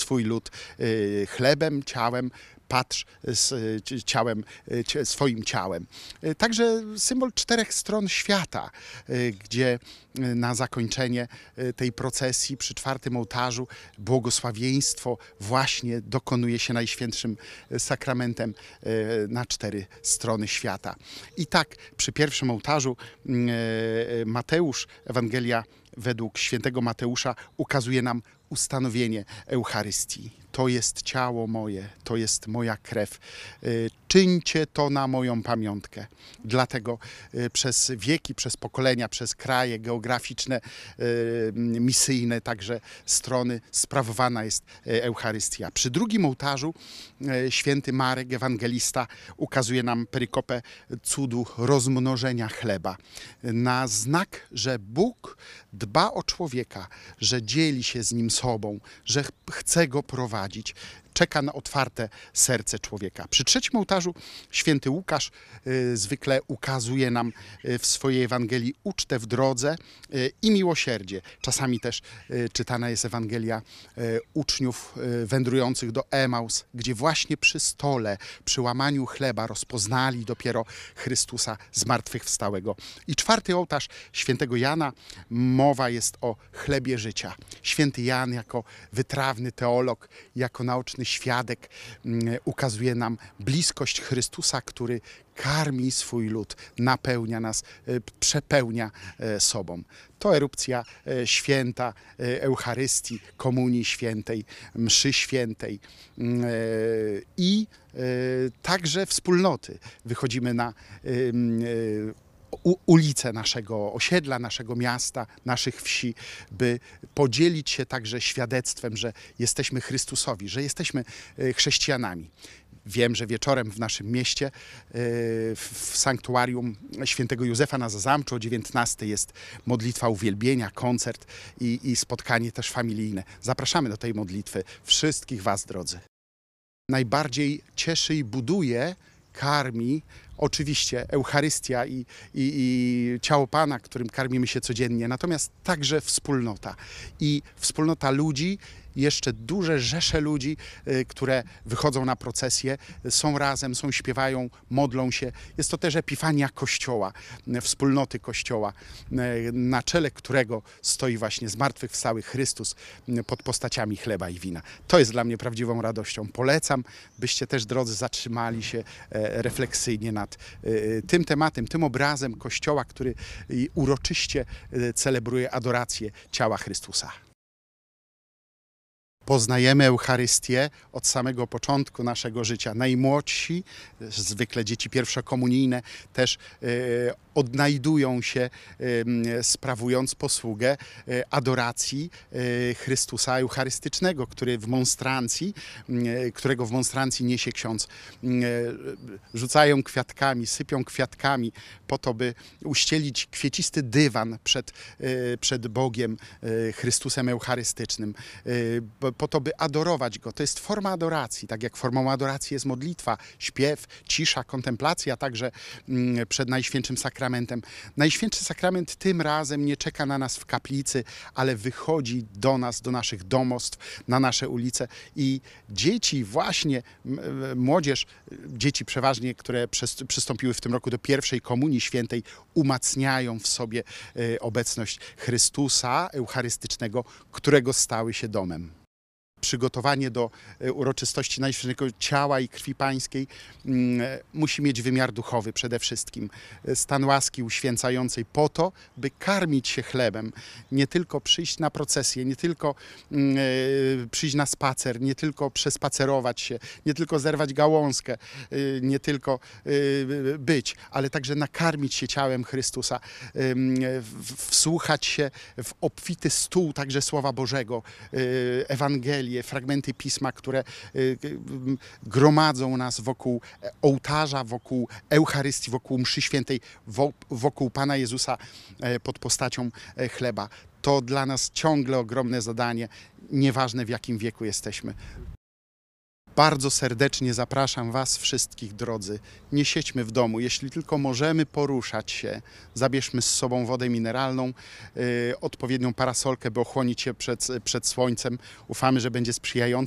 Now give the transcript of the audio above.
swój lud chlebem, ciałem, patrz swoim ciałem. Także symbol 4 stron świata, gdzie na zakończenie tej procesji przy 4. ołtarzu błogosławieństwo właśnie dokonuje się Najświętszym Sakramentem na 4 strony świata. I tak przy 1. ołtarzu Mateusz, Ewangelia według świętego Mateusza ukazuje nam ustanowienie Eucharystii. To jest ciało moje, to jest moja krew. Czyńcie to na moją pamiątkę. Dlatego przez wieki, przez pokolenia, przez kraje geograficzne, misyjne, także strony sprawowana jest Eucharystia. Przy 2. ołtarzu święty Marek, ewangelista, ukazuje nam perykopę cudu rozmnożenia chleba. Na znak, że Bóg dba o człowieka, że dzieli się z nim sobą, że chce go prowadzić. Czeka na otwarte serce człowieka. Przy 3. ołtarzu święty Łukasz zwykle ukazuje nam w swojej Ewangelii ucztę w drodze i miłosierdzie. Czasami też czytana jest Ewangelia uczniów wędrujących do Emaus, gdzie właśnie przy stole, przy łamaniu chleba rozpoznali dopiero Chrystusa zmartwychwstałego. I 4. ołtarz świętego Jana, mowa jest o chlebie życia. Święty Jan jako wytrawny teolog, jako naoczny świadek ukazuje nam bliskość Chrystusa, który karmi swój lud, napełnia nas, przepełnia sobą. To erupcja święta Eucharystii, Komunii Świętej, Mszy Świętej i także wspólnoty. Wychodzimy na ulice naszego osiedla, naszego miasta, naszych wsi, by podzielić się także świadectwem, że jesteśmy Chrystusowi, że jesteśmy chrześcijanami. Wiem, że wieczorem w naszym mieście w sanktuarium świętego Józefa na Zazamczu o 19 jest modlitwa uwielbienia, koncert i spotkanie też familijne. Zapraszamy do tej modlitwy wszystkich Was, drodzy. Najbardziej cieszy i buduje, karmi oczywiście Eucharystia i ciało Pana, którym karmimy się codziennie, natomiast także wspólnota. I wspólnota ludzi, jeszcze duże rzesze ludzi, które wychodzą na procesję, są razem, śpiewają, modlą się. Jest to też epifania Kościoła, wspólnoty Kościoła, na czele którego stoi właśnie zmartwychwstały Chrystus pod postaciami chleba i wina. To jest dla mnie prawdziwą radością. Polecam, byście też, drodzy, zatrzymali się refleksyjnie nad tym tematem, tym obrazem Kościoła, który uroczyście celebruje adorację ciała Chrystusa. Poznajemy Eucharystię od samego początku naszego życia. Najmłodsi, zwykle dzieci pierwszokomunijne, też odnajdują się, sprawując posługę adoracji Chrystusa Eucharystycznego, którego w monstrancji niesie ksiądz. Rzucają kwiatkami, sypią kwiatkami po to, by uścielić kwiecisty dywan przed Bogiem, Chrystusem Eucharystycznym, po to, by adorować Go. To jest forma adoracji, tak jak formą adoracji jest modlitwa, śpiew, cisza, kontemplacja, także przed Najświętszym Sakramentem. Najświętszy Sakrament tym razem nie czeka na nas w kaplicy, ale wychodzi do nas, do naszych domostw, na nasze ulice i dzieci właśnie, młodzież, dzieci przeważnie, które przystąpiły w tym roku do pierwszej Komunii Świętej, umacniają w sobie obecność Chrystusa Eucharystycznego, którego stały się domem. Przygotowanie do uroczystości Najświętszego Ciała i Krwi Pańskiej musi mieć wymiar duchowy przede wszystkim. Stan łaski uświęcającej po to, by karmić się chlebem. Nie tylko przyjść na procesję, nie tylko przyjść na spacer, nie tylko przespacerować się, nie tylko zerwać gałązkę, nie tylko być, ale także nakarmić się ciałem Chrystusa, wsłuchać się w obfity stół także Słowa Bożego, Ewangelii, fragmenty Pisma, które gromadzą nas wokół ołtarza, wokół Eucharystii, wokół mszy świętej, wokół Pana Jezusa pod postacią chleba. To dla nas ciągle ogromne zadanie, nieważne w jakim wieku jesteśmy. Bardzo serdecznie zapraszam Was wszystkich, drodzy. Nie siedźmy w domu. Jeśli tylko możemy poruszać się, zabierzmy z sobą wodę mineralną, odpowiednią parasolkę, by ochłonić się przed słońcem. Ufamy, że będzie sprzyjająca.